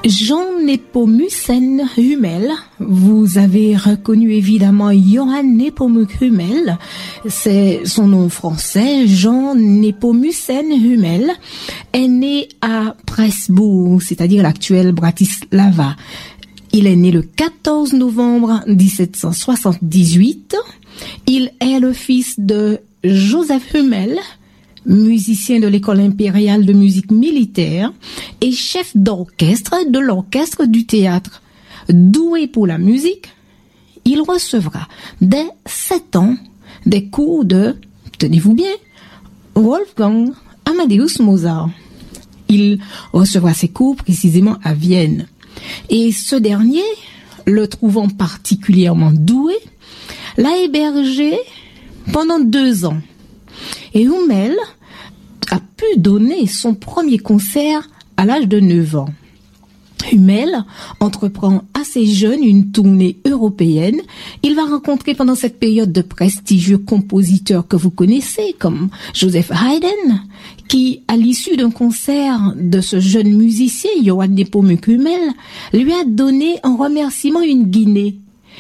Jean Nepomucène Hummel, vous avez reconnu évidemment Johann Nepomuk Hummel, c'est son nom français. Jean Nepomucène Hummel est né à Pressbourg, c'est-à-dire l'actuelle Bratislava. Il est né le 14 novembre 1778. Il est le fils de Joseph Hummel, musicien de l'école impériale de musique militaire et chef d'orchestre de l'orchestre du théâtre. Doué pour la musique, il recevra dès 7 ans des cours de, tenez-vous bien, Wolfgang Amadeus Mozart. Il recevra ses cours précisément à Vienne. Et ce dernier, le trouvant particulièrement doué, l'a hébergé pendant 2 ans. Et Hummel a pu donner son premier concert à l'âge de 9 ans. Hummel entreprend assez jeune une tournée européenne. Il va rencontrer pendant cette période de prestigieux compositeurs que vous connaissez, comme Joseph Haydn, qui, à l'issue d'un concert de ce jeune musicien, Johann Nepomuk Hummel, lui a donné en remerciement une guinée.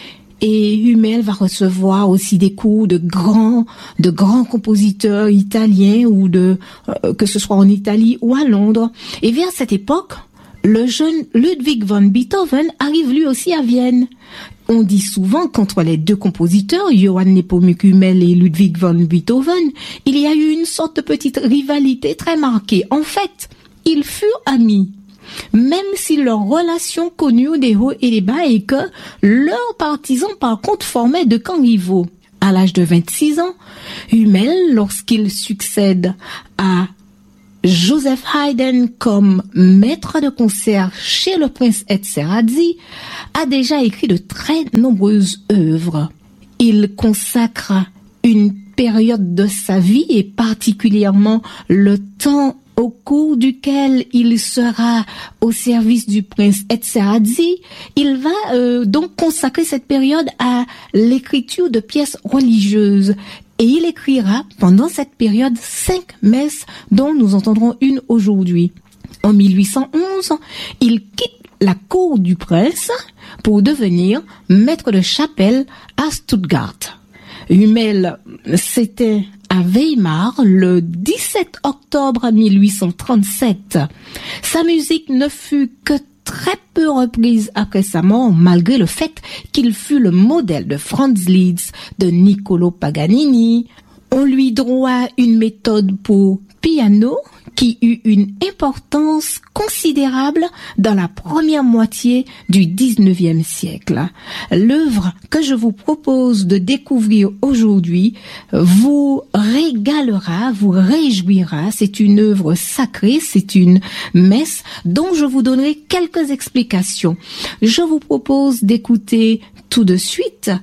Et Hummel va recevoir aussi des cours de grands compositeurs italiens ou que ce soit en Italie ou à Londres. Et vers cette époque, le jeune Ludwig van Beethoven arrive lui aussi à Vienne. On dit souvent qu'entre les deux compositeurs, Johann Nepomuk Hummel et Ludwig van Beethoven, il y a eu une sorte de petite rivalité très marquée. En fait, ils furent amis. Même si leur relation connut des hauts et des bas et que leurs partisans par contre formaient deux camps rivaux. À l'âge de 26 ans, Hummel, lorsqu'il succède à Joseph Haydn comme maître de concert chez le prince Esterházy, a déjà écrit de très nombreuses œuvres. Il consacre une période de sa vie et particulièrement le temps au cours duquel il sera au service du prince Esterházy. Il va donc consacrer cette période à l'écriture de pièces religieuses. Et il écrira pendant cette période 5 messes dont nous entendrons une aujourd'hui. En 1811, il quitte la cour du prince pour devenir maître de chapelle à Stuttgart. Hummel s'était à Weimar le 17 octobre 1837. Sa musique ne fut que très peu reprise après sa mort, malgré le fait qu'il fut le modèle de Franz Liszt, de Niccolò Paganini. On lui doit une méthode pour piano qui eut une importance considérable dans la première moitié du 19e siècle. L'œuvre que je vous propose de découvrir aujourd'hui vous régalera, vous réjouira. C'est une œuvre sacrée, c'est une messe dont je vous donnerai quelques explications. Je vous propose d'écouter tout de suite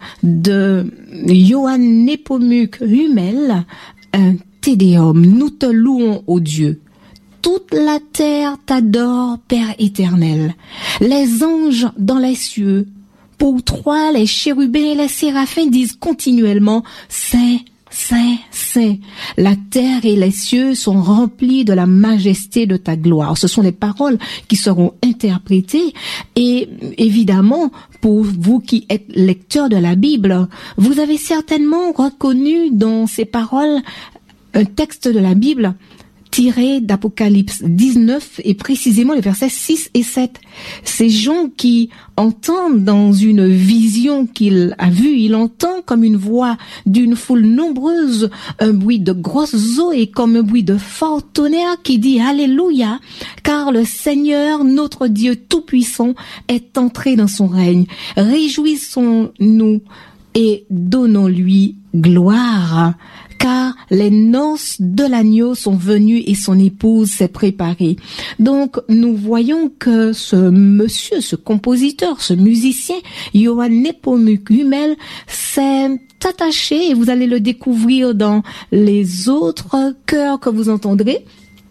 de Johann Nepomuk Hummel, un Te Deum. Nous te louons, ô Dieu. Toute la terre t'adore, Père éternel. Les anges dans les cieux, pour toi, les chérubins et les séraphins disent continuellement Saint, Saint, Saint. La terre et les cieux sont remplis de la majesté de ta gloire. Ce sont les paroles qui seront interprétées. Et évidemment, pour vous qui êtes lecteurs de la Bible, vous avez certainement reconnu dans ces paroles un texte de la Bible tiré d'Apocalypse 19 et précisément les versets 6 et 7. Ces gens qui entendent dans une vision qu'il a vue, il entend comme une voix d'une foule nombreuse, un bruit de grosses eaux et comme un bruit de fort tonnerre qui dit Alléluia, car le Seigneur, notre Dieu tout-puissant, est entré dans son règne. Réjouissons-nous et donnons-lui gloire. Car les noces de l'agneau sont venues et son épouse s'est préparée. Donc, nous voyons que ce monsieur, ce compositeur, ce musicien, Johann Nepomuk Hummel, s'est attaché, et vous allez le découvrir dans les autres chœurs que vous entendrez.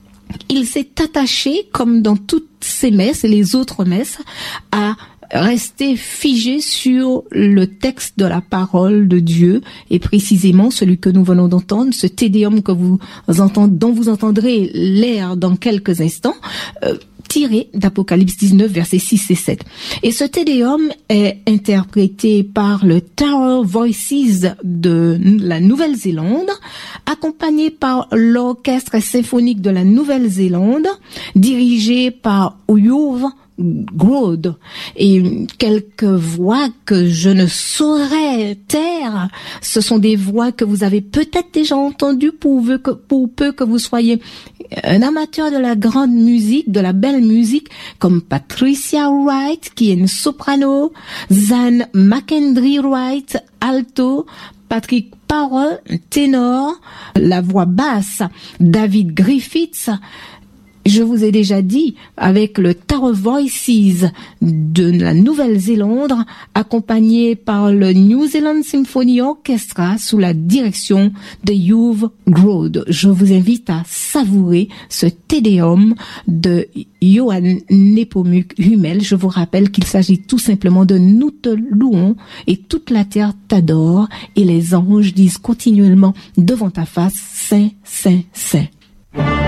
Il s'est attaché, comme dans toutes ces messes et les autres messes, à rester figé sur le texte de la parole de Dieu et précisément celui que nous venons d'entendre, ce Te Deum que dont vous entendrez l'air dans quelques instants. Te tiré d'Apocalypse 19, versets 6 et 7. Et ce Te Deum est interprété par le Tower Voices de la Nouvelle-Zélande, accompagné par l'Orchestre symphonique de la Nouvelle-Zélande, dirigé par Youve Grodd, et quelques voix que je ne saurais taire. Ce sont des voix que vous avez peut-être déjà entendues pour peu que vous soyez un amateur de la grande musique, de la belle musique, comme Patricia Wright, qui est une soprano, Zan McKendry Wright, alto, Patrick Power, ténor, la voix basse, David Griffiths. Je vous ai déjà dit, avec le Tower Voices de la Nouvelle-Zélande, accompagné par le New Zealand Symphony Orchestra sous la direction de Youve Grodd. Je vous invite à savourer ce Te Deum de Johann Nepomuk Hummel. Je vous rappelle qu'il s'agit tout simplement de Nous te louons et toute la terre t'adore et les anges disent continuellement devant ta face, Saint, Saint, Saint.